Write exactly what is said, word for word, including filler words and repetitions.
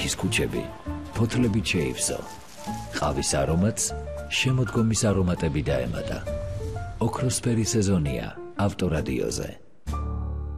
ქალაქის ქუჩები ფოთლებით შეივსო. ყავის არომატს შემოდგომის არომატები დაემატა. ოქროსფერი სეზონია ავტორადიოზე.